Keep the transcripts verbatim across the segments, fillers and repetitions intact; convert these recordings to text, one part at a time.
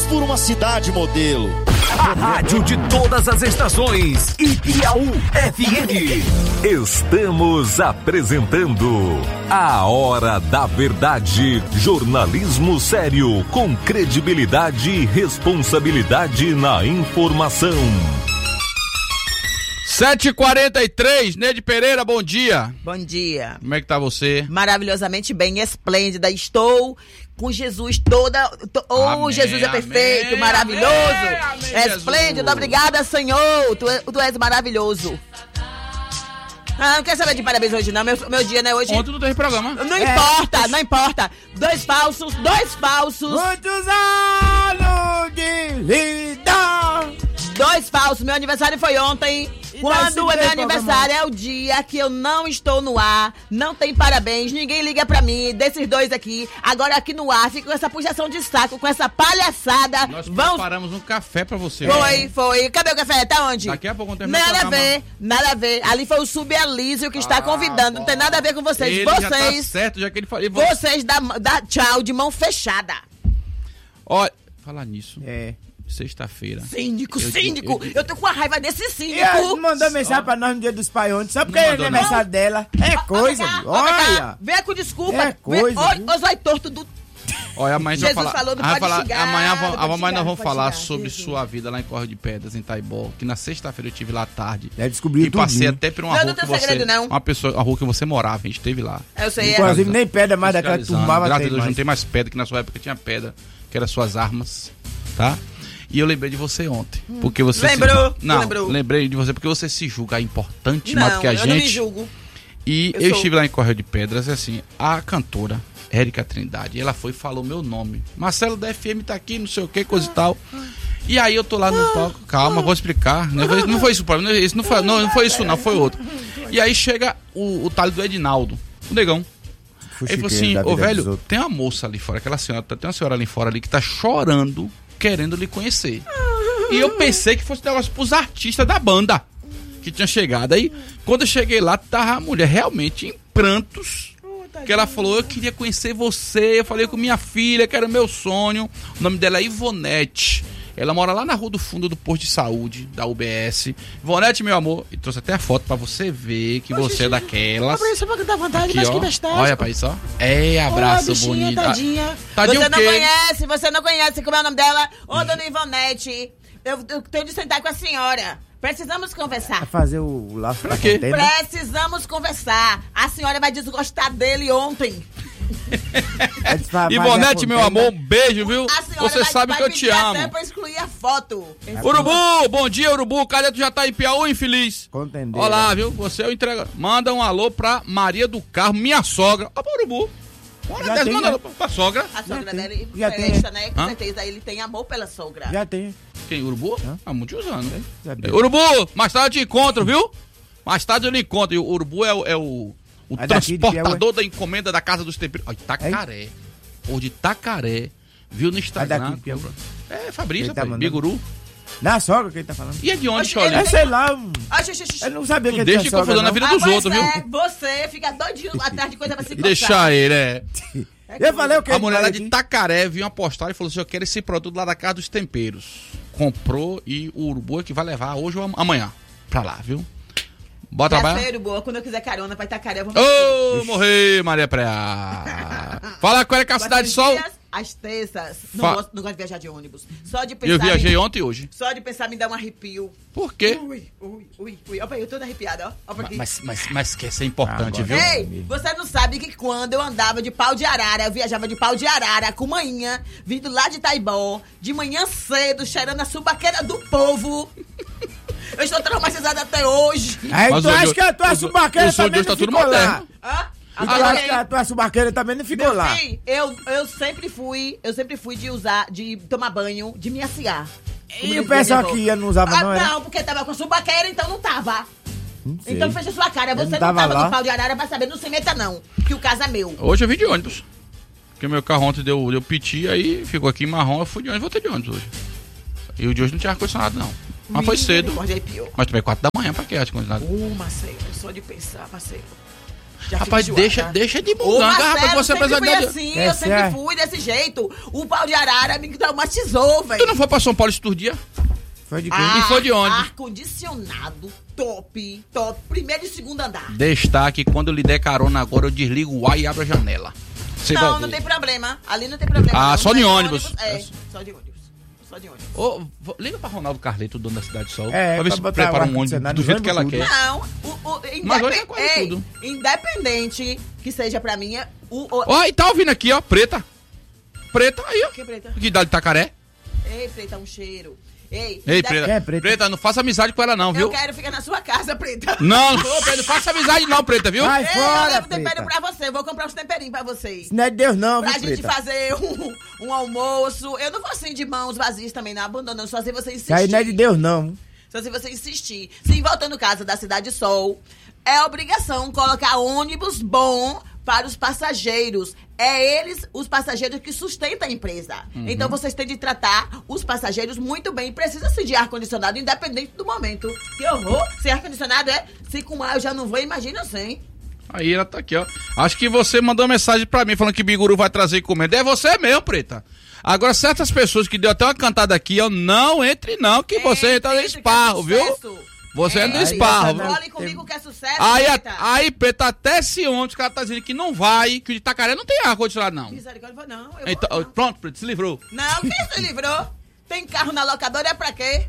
por uma cidade modelo. A rádio de todas as estações, Ipiaú F M. Estamos apresentando A Hora da Verdade. Jornalismo sério, com credibilidade e responsabilidade na informação. sete e quarenta e três, Neide Pereira, bom dia. Bom dia. Como é que tá você? Maravilhosamente bem, esplêndida. Estou com Jesus toda... To, oh, amém, Jesus é perfeito, amém, maravilhoso. amém, amém, esplêndido, Jesus. Obrigada, Senhor. Tu, tu és maravilhoso. Ah, não quer saber de parabéns hoje, não. Meu, meu dia, né, hoje? Ontem não teve programa. Não É. importa, não importa. Dois falsos, dois falsos. Muitos anos de vida. Dois falsos. Meu aniversário foi ontem. E Quando daí é meu se vê, aniversário é o dia que eu não estou no ar, não tem parabéns, ninguém liga pra mim, desses dois aqui. Agora aqui no ar, fica com essa puxação de saco, com essa palhaçada. Nós Vamos... preparamos um café pra você. Foi, foi. Cadê o café? Tá onde? Daqui a pouco não termina Nada a o programa. ver, nada a ver. Ali foi o Subalísio que está Ah, convidando, não tem nada a ver com vocês. Ele já tá vocês, certo, já que ele falou. vocês dá, dá tchau de mão fechada. Olha, falar nisso. É. Sexta-feira. Síndico, Eu- síndico. Eu, eu- tô com a raiva desse E síndico. ela mandou mensagem pra nós no dia dos pais ontem, só porque Não é mandou, aniversário dela. É coisa, Ó, viu? ó, ó, Olha. Vem com desculpa. É coisa, Vem, viu? ó, ó, zóio torto do... Olha, amanhã a gente vai Jesus falar. falou, não vai pode falar xingar, amanhã não vamos- pode amanhã xingar, nós não vamos pode falar xingar, sobre Jesus. sua vida lá em Correio de Pedras, em Taibó. Que na sexta-feira eu tive lá à tarde. Já descobriu E passei tudinho. até por uma Não, rua não que tem você. segredo, não. Uma pessoa, a rua que você morava, a gente esteve lá. Eu sei, é. Inclusive nem pedra mais daquela que Fiscalizando. tumbava Graças a tem Deus não mais. tem mais pedra, que na sua época tinha pedra, que eram suas armas, tá? E eu lembrei de você ontem, porque você... Lembrou? Se... Não, Lembrou. lembrei de você porque você se julga importante Não, mais do que a eu gente. não me julgo. E Eu eu, sou. estive lá em Correio de Pedras, e assim, a cantora Érica Trindade, ela foi e falou meu nome. Marcelo da F M tá aqui, não sei o que, coisa e tal. E aí eu tô lá no palco, calma, vou explicar. Não foi, não foi isso, não, isso não, foi, não, não foi isso não, foi outro. E aí chega o, o talho do Edinaldo, o negão. Ele falou assim, ô velho, tem uma moça ali fora, aquela senhora, tem uma senhora ali fora ali que tá chorando, querendo lhe conhecer. E eu pensei que fosse um negócio pros artistas da banda que tinha chegado. Aí, quando eu cheguei lá, tava a mulher realmente em prantos. Que ela falou, eu queria conhecer você, eu falei com minha filha, que era o meu sonho. O nome dela é Ivonete. Ela mora lá na rua do fundo do posto de saúde, da U B S. Ivonete, meu amor, e trouxe até a foto pra você ver que você é daquelas. Abre isso pra dar vontade, Aqui, mas ó. que bestagem. Olha pra isso, ó. É, abraço Olha, bichinha, bonito. Tadinha. Tadinha Você o não quê? conhece, você não conhece como é o nome dela. Ô, dona Ivonete, eu, eu tenho de sentar com a senhora. Precisamos conversar. Vai fazer o laço Pra da quê? contenda. Precisamos conversar. A senhora vai desgostar dele ontem. Vai desfazer a Ivonete, meu contenda. amor, um beijo, viu? A senhora Você vai, sabe vai que eu te pedir amo. até pra excluir a foto. Urubu, bom dia, Urubu. Cadê tu já tá em Piauí, infeliz? Contendeira. Olá, viu? Você é o entrega. Manda um alô pra Maria do Carmo, minha sogra. Ó, pro Urubu. Uma hora Já dessa, tem, manda né? alô pra, pra sogra. A sogra Já tem. dele Já tem, presta, né? Com Hã? certeza ele tem amor pela sogra. Já tem. Quem? Urubu? Há muitos anos. Já tem. Urubu, mais tarde eu te encontro, viu? Mais tarde eu lhe encontro. E o Urubu é, o- é o, o É daqui de transportador da encomenda da Casa dos Temperos. Ó, Itacaré. Ou de Itacaré. Viu no Instagram. daqui de Piauí. É, Fabrício, Quem tá rapaz, mandando? Biguru. Da sogra que ele tá falando. E é de onde, Oxe, Cholinho? ele É, sei lá. um- Ah, xixi, xixi. Eu não sabia Tu que ele deixa tinha de confusão sogra, na não. vida Ah, dos mas outros, viu? é, você fica doidinho atrás de coisa pra se E coçar. deixar ele, é. Eu falei o que? A mulher lá de Itacaré viu uma postagem e falou assim: eu quero esse produto lá da Casa dos Temperos. Comprou e o Urubu é que vai levar hoje ou am- amanhã. Pra lá, viu? Bota Já pra sei, boa. Quando eu quiser carona pra Itacaré, eu vou Ô, morrer, Maria Preá. Fala com ela que a Cidade de Sol. Às terças. Não, Fa- gosto, não gosto de viajar de ônibus. Só de pensar. Eu viajei me, ontem e hoje. Só de pensar me dá um arrepio. Por quê? Ui, ui, ui, ui. Olha pra aí, eu tô toda arrepiada, ó. Ó pra aqui. Mas, mas, mas que isso é importante, Ah, viu? agora. Ei, você não sabe que quando eu andava de pau de arara, eu viajava de pau de arara com manhã, vindo lá de Taibó, de manhã cedo, cheirando a subaqueira do povo. Eu estou traumatizada até hoje. Aí Mas tu o acha de- que a tua o- subaqueira o som de também hoje não tá tudo ficou lá? moderno. Hã? E tu Agora, acha que a tua subaqueira também não ficou meu lá? filho, eu, eu sempre fui, eu sempre fui de usar, de tomar banho, de me aciar. E o pessoal que ia não usava ah, não, era? não, porque tava com subaqueira, então não tava. Não sei. Então fecha sua cara, Eu você não não tava tava lá. no pau de arara pra saber, não se meta não, que o caso é meu. Hoje eu vim de ônibus. Porque meu carro ontem deu, deu piti, aí ficou aqui em marrom, eu fui de ônibus, voltei de ônibus hoje. E o de hoje não tinha ar-condicionado, não. Mas foi cedo. Misericórdia, é pior. Mas também quatro da manhã, pra que ar-condicionado? Ô, Marcelo, só de pensar, Marcelo. Já Rapaz, fico deixa, enjoada. deixa de Ô, munganga, rapaz, Marcelo, você sempre apesar fui de... assim, É eu sempre sério? fui desse jeito. O pau de arara me traumatizou, velho. Tu não foi pra São Paulo esses dias? Foi de quê? E foi de onde? Ar-condicionado, top, top. Primeiro e segundo andar. Destaque, quando eu lhe der carona agora, eu desligo o ar e abro a janela. Você vai Não, ver. não tem problema. Ali não tem problema. Ah, não. só de Mas ônibus. É, só de ônibus. Só de ônibus. Ô, vou- liga pra Ronaldo Carleto, dono da Cidade Sol. É, pra ver pra se botar prepara o um ônibus ar-condicionado do no jeito que ela ônibus quer. Não, o, o, Mas hoje é independ- quase Ei, tudo. independente que seja pra mim, é o... o... Ó, e tá ouvindo aqui, ó, preta. Preta, aí, ó. Que preta? Que dá de Tacaré. Ei, preta, um cheiro. Ei, Ei, indep- preta. Quem é preta? Preta, não faça amizade com ela não, viu? Eu quero ficar na sua casa, preta. Não, não, preta, não faça amizade não, preta, viu? Vai Ei, eu fora, levo tempero preta. pra você. Vou comprar os temperinhos pra vocês. Isso não é de Deus não, Pra viu, gente preta? fazer um, um almoço. Eu não vou assim de mãos vazias também, não abandonando. Só se você insistir. Isso aí não é de Deus não. Só se você insistir. Sim, voltando casa da Cidade Sol, é obrigação colocar ônibus bom para os passageiros. É eles, os passageiros, que sustentam a empresa. Uhum. Então vocês têm de tratar os passageiros muito bem. Precisa-se de ar-condicionado, independente do momento. Que horror! Se ar-condicionado é se com ar eu já não vou, imagina sem. Aí ela tá aqui, ó. Acho que você mandou uma mensagem pra mim falando que Biguru vai trazer encomenda. É você mesmo, preta. Agora, certas pessoas que deu até uma cantada aqui, ó, não entre não, que você entra no Entre, que é esparro, viu? sucesso. Você entra no Ei, esparro. Fale viu? comigo que é sucesso, Aí, a- preta. aí, preta, até se ontem os caras tá dizendo que não vai, que o de Itacaré não tem ar-condicionado, não. Misericórdia, vou não. Eu Então, vou, não. pronto, preta, se livrou. Não, quem se livrou? Tem carro na locadora, é pra quê?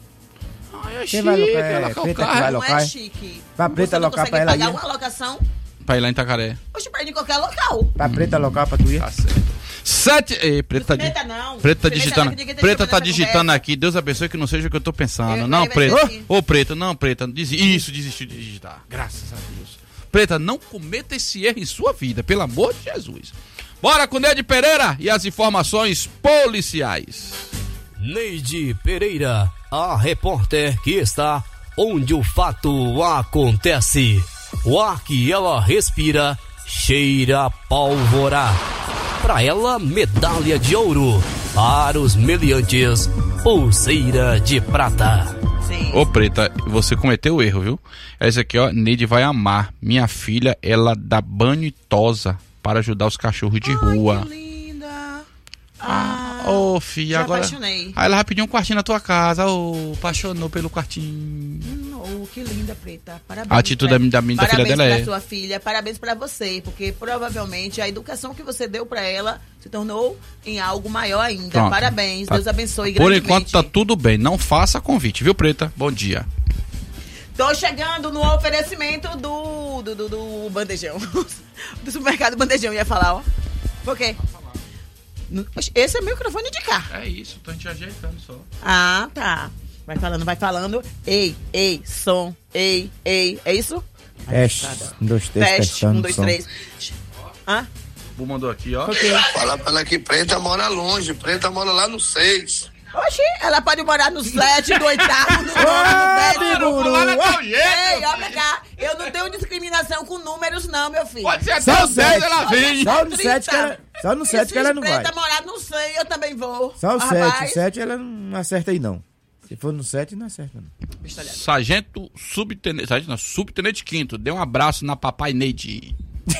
Ai, é Quem vai chique, alocar? É alocar o preta que carro. vai Não alocar? é chique. Pra preta Você não alocar consegue pra ela pagar ir? uma alocação? Pra ir lá em Itacaré. Oxe, pra ir em qualquer local. Pra preta local pra tu ir? Tá certo. Sete. Ei, preta tá, Preta di- não. preta tá Preta digitando. não, que ninguém tá Preta chamando tá essa digitando conversa. aqui. Deus abençoe que não seja o que eu tô pensando. Eu- não, vai- vai preta. ser Ô, assim. ô, preta, não, preta. Desi- Isso, desistiu de digitar. Graças a Deus. Preta, não cometa esse erro em sua vida, pelo amor de Jesus. Bora com Neide Pereira e as informações policiais. Neide Pereira, a repórter que está onde o fato acontece. O ar que ela respira cheira a pólvora. Para ela, medalha de ouro. Para os meliantes, pulseira de prata. Sim. Ô, preta, você cometeu o erro, viu? Essa aqui, ó, Neide vai amar. Minha filha, ela dá banho e tosa para ajudar os cachorros de rua. Ai, que linda. Ah, ô, oh, filha, já agora. apaixonei. Aí ela vai pedir um quartinho na tua casa. Ô, apaixonou pelo quartinho. Oh, que linda, preta. Parabéns. A atitude pra- da- da- da filha dela Parabéns é- pra sua filha, parabéns pra você, porque provavelmente a educação que você deu pra ela se tornou em algo maior ainda. Pronto. Parabéns, Tá- Deus abençoe Por grandemente. enquanto tá tudo bem. Não faça convite, viu, preta? Bom dia. Tô chegando no oferecimento do, do, do, do bandejão. Do supermercado Bandejão, ia falar, ó. Por quê? Não- Esse é meu microfone de cá. É isso, tô te ajeitando só. Ah, tá. Vai falando, vai falando. Ei, ei, som. Ei, ei. É isso? Teste. Um, dois, três, Teste. testando Um, dois, som. três. Hã? O Bu mandou aqui, ó. Por quê? Fala pra ela que Preta mora longe, Preta mora lá no seis. Oxi, ela pode morar no sete, no oitavo, no nono, no décimo. Ei, olha cá. Eu não tenho discriminação com números, não, meu filho. Pode ser até Só o o dez, sete. ela vem. Só no sete que ela, só no sete que ela não vai. Se Preta morar no cem, eu também vou. Só o Rapaz, sete. O sete ela não acerta aí não. Se for no sete, não acerta não. Bistalhado. Sargento Subtenente, Sargento, não, Subtenente Quinto, dê um abraço na papai Neide.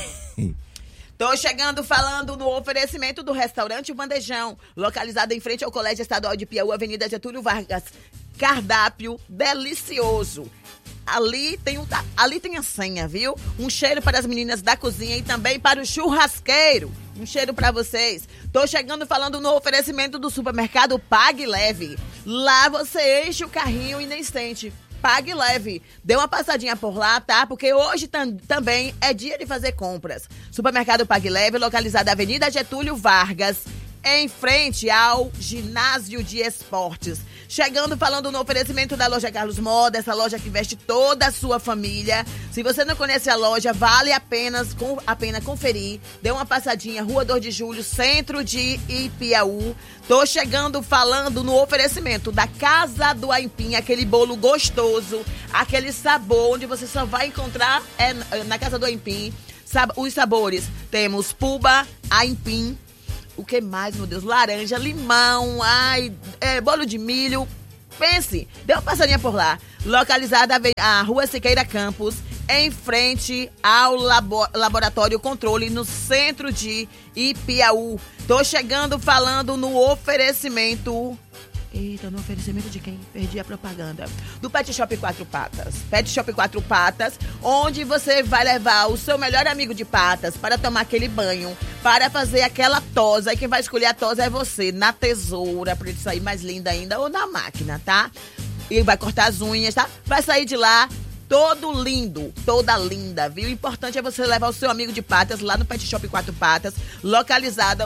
Tô chegando falando no oferecimento do restaurante Bandejão, localizado em frente ao Colégio Estadual de Piauí, Avenida Getúlio Vargas. Cardápio delicioso. Ali tem, um, ali tem a senha, viu? Um cheiro para as meninas da cozinha e também para o churrasqueiro. Um cheiro para vocês. Tô chegando falando no oferecimento do supermercado Pague Leve. Lá você enche o carrinho inexistente. Pague Leve. Dê uma passadinha por lá, tá? Porque hoje tam- também é dia de fazer compras. Supermercado Pague Leve, localizado na Avenida Getúlio Vargas, em frente ao Ginásio de Esportes. Chegando falando no oferecimento da loja Carlos Moda, essa loja que veste toda a sua família. Se você não conhece a loja, vale a pena, com, a pena conferir. Dê uma passadinha, Rua dois de Julho, centro de Ipiaú. Tô chegando falando no oferecimento da Casa do Aipim, aquele bolo gostoso, aquele sabor onde você só vai encontrar é na Casa do Aipim. Sab- os sabores, temos puba, aipim, o que mais, meu Deus? Laranja, limão, ai, é, bolo de milho. Pense, dê uma passadinha por lá. Localizada a Rua Siqueira Campos, em frente ao labo- Laboratório Controle, no centro de Ipiaú. Tô chegando falando no oferecimento... Eita, no oferecimento de quem? Perdi a propaganda. Do Pet Shop Quatro Patas. Pet Shop Quatro Patas, onde você vai levar o seu melhor amigo de patas para tomar aquele banho, para fazer aquela tosa. E quem vai escolher a tosa é você, na tesoura, para ele sair mais linda ainda, ou na máquina, tá? E vai cortar as unhas, tá? Vai sair de lá todo lindo, toda linda, viu? O importante é você levar o seu amigo de patas lá no Pet Shop Quatro Patas, localizada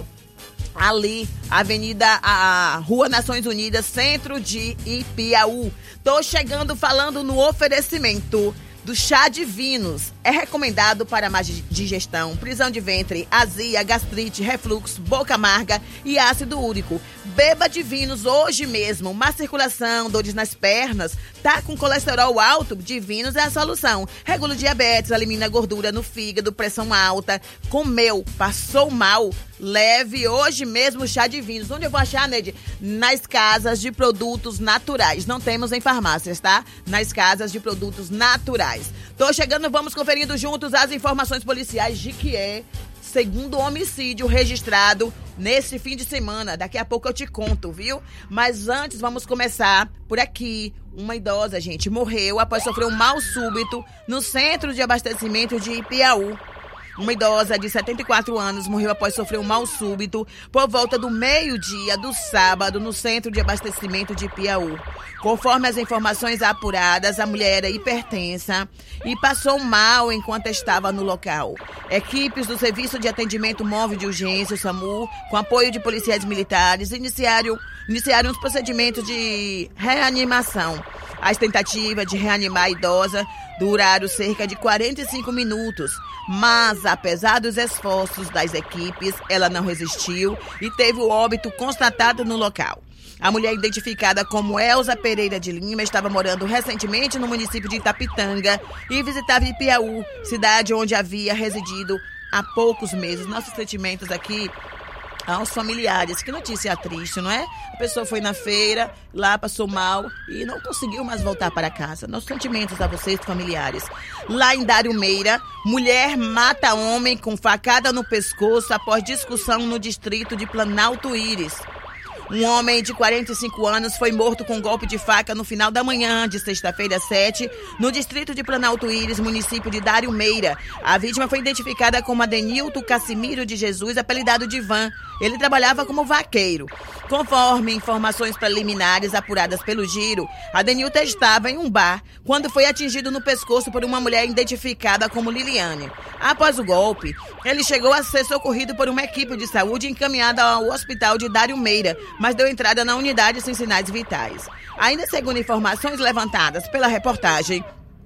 ali, Avenida, a Rua Nações Unidas, centro de Ipiaú. Tô chegando falando no oferecimento do chá de vinos. É recomendado para má digestão, prisão de ventre, azia, gastrite, refluxo, boca amarga e ácido úrico. Beba de vinos hoje mesmo. Má circulação, dores nas pernas, tá com colesterol alto? De vinos é a solução. Regula o diabetes, elimina gordura no fígado, pressão alta. Comeu, passou mal? Leve hoje mesmo chá de vinos. Onde eu vou achar, Neide? Nas casas de produtos naturais. Não temos em farmácias, tá? Nas casas de produtos naturais. Tô chegando, vamos conferindo juntos as informações policiais de que é segundo homicídio registrado nesse fim de semana. Daqui a pouco eu te conto, viu? Mas antes, vamos começar por aqui. Uma idosa, gente, morreu após sofrer um mal súbito no centro de abastecimento de Ipiaú. Uma idosa de setenta e quatro anos morreu após sofrer um mal súbito por volta do meio-dia do sábado no centro de abastecimento de Ipiaú. Conforme as informações apuradas, a mulher era hipertensa e passou mal enquanto estava no local. Equipes do Serviço de Atendimento Móvel de Urgência, o SAMU, com apoio de policiais militares, iniciaram, iniciaram os procedimentos de reanimação. As tentativas de reanimar a idosa duraram cerca de quarenta e cinco minutos, mas apesar dos esforços das equipes, ela não resistiu e teve o óbito constatado no local. A mulher, identificada como Elza Pereira de Lima, estava morando recentemente no município de Itapitanga e visitava Ipiaú, cidade onde havia residido há poucos meses. Nossos sentimentos aqui aos familiares. Que notícia triste, não é? A pessoa foi na feira, lá passou mal e não conseguiu mais voltar para casa. Nossos sentimentos a vocês, familiares. Lá em Dário Meira, mulher mata homem com facada no pescoço após discussão no distrito de Planalto Íris. Um homem de quarenta e cinco anos foi morto com um golpe de faca no final da manhã de sexta-feira sete, no distrito de Planalto Íris, município de Dário Meira. A vítima foi identificada como Adenilto Cassimiro de Jesus, apelidado de Van. Ele trabalhava como vaqueiro. Conforme informações preliminares apuradas pelo Giro, Adenilto estava em um bar quando foi atingido no pescoço por uma mulher identificada como Liliane. Após o golpe, ele chegou a ser socorrido por uma equipe de saúde encaminhada ao hospital de Dário Meira, mas deu entrada na unidade sem sinais vitais. Ainda segundo informações levantadas pela reportagem,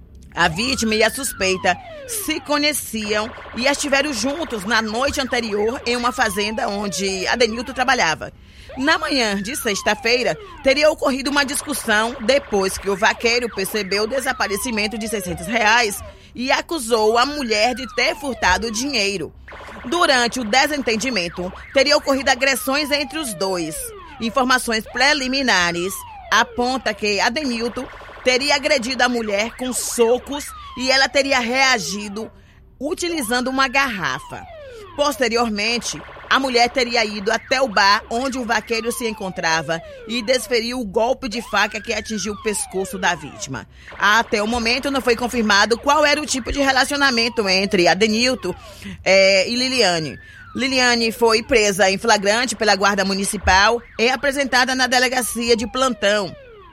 a vítima e a suspeita se conheciam e estiveram juntos na noite anterior em uma fazenda onde Adenilto trabalhava. Na manhã de sexta-feira, teria ocorrido uma discussão depois que o vaqueiro percebeu o desaparecimento de seiscentos reais e acusou a mulher de ter furtado o dinheiro. Durante o desentendimento, teria ocorrido agressões entre os dois. Informações preliminares apontam que Adenilto teria agredido a mulher com socos e ela teria reagido utilizando uma garrafa. Posteriormente, a mulher teria ido até o bar onde o vaqueiro se encontrava e desferiu o golpe de faca que atingiu o pescoço da vítima. Até o momento não foi confirmado qual era o tipo de relacionamento entre Adenilto é, e Liliane. Liliane foi presa em flagrante pela Guarda Municipal e apresentada na delegacia de plantão.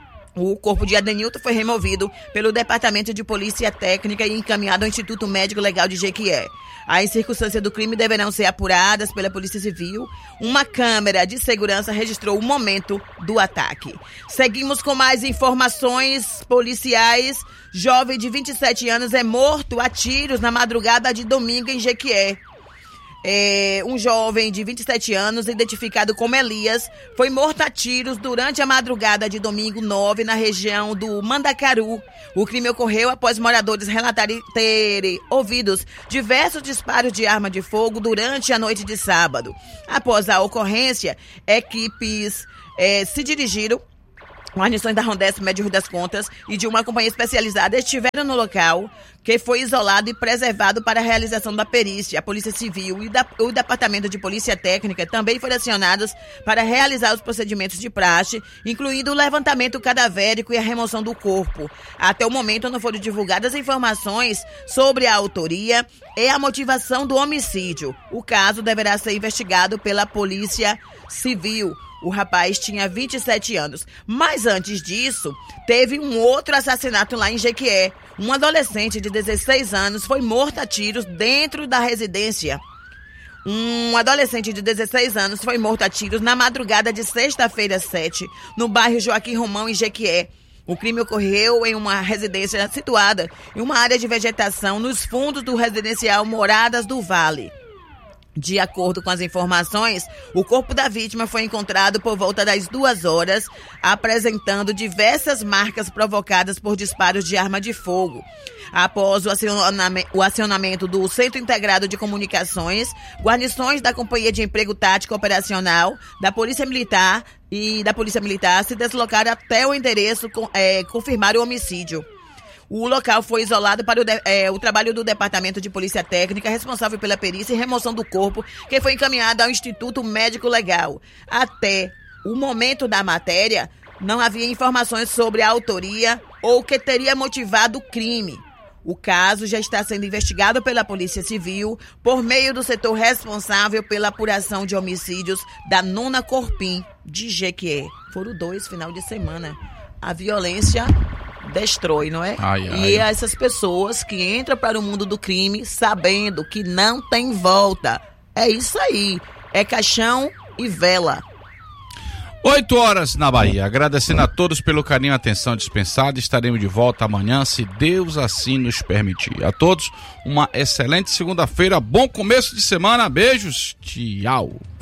O corpo de Adenilto foi removido pelo Departamento de Polícia Técnica e encaminhado ao Instituto Médico Legal de Jequié. As circunstâncias do crime deverão ser apuradas pela Polícia Civil. Uma câmera de segurança registrou o momento do ataque. Seguimos com mais informações policiais. Jovem de vinte e sete anos é morto a tiros na madrugada de domingo em Jequié. É, um jovem de vinte e sete anos, identificado como Elias, foi morto a tiros durante a madrugada de domingo nove na região do Mandacaru. O crime ocorreu após moradores relatarem terem ouvido diversos disparos de arma de fogo durante a noite de sábado. Após a ocorrência, equipes é, se dirigiram guarnições da Rondesp Médio Rio das Contas e de uma companhia especializada estiveram no local, que foi isolado e preservado para a realização da perícia. A Polícia Civil e da, o Departamento de Polícia Técnica também foram acionados para realizar os procedimentos de praxe, incluindo o levantamento cadavérico e a remoção do corpo. Até o momento não foram divulgadas informações sobre a autoria e a motivação do homicídio. O caso deverá ser investigado pela Polícia Civil. O rapaz tinha vinte e sete anos. Mas antes disso, teve um outro assassinato lá em Jequié. Um adolescente de dezesseis anos foi morto a tiros dentro da residência. Um adolescente de dezesseis anos foi morto a tiros na madrugada de sexta-feira sete, no bairro Joaquim Romão, em Jequié. O crime ocorreu em uma residência situada em uma área de vegetação nos fundos do residencial Moradas do Vale. De acordo com as informações, o corpo da vítima foi encontrado por volta das duas horas, apresentando diversas marcas provocadas por disparos de arma de fogo. Após o acionamento, o acionamento do Centro Integrado de Comunicações, guarnições da Companhia de Emprego Tático Operacional, da Polícia Militar e da Polícia Militar se deslocaram até o endereço é, confirmar o homicídio. O local foi isolado para o, de, é, o trabalho do Departamento de Polícia Técnica, responsável pela perícia e remoção do corpo, que foi encaminhado ao Instituto Médico Legal. Até o momento da matéria, não havia informações sobre a autoria ou o que teria motivado o crime. O caso já está sendo investigado pela Polícia Civil por meio do setor responsável pela apuração de homicídios da Nona Corpim de Jequié. Foram dois final de semana. A violência destrói, não é? Ai, ai. E essas pessoas que entram para o mundo do crime sabendo que não tem volta. É isso aí. É caixão e vela. Oito horas na Bahia. Agradecendo a todos pelo carinho e atenção dispensada. Estaremos de volta amanhã, se Deus assim nos permitir. A todos, uma excelente segunda-feira. Bom começo de semana. Beijos. Tchau.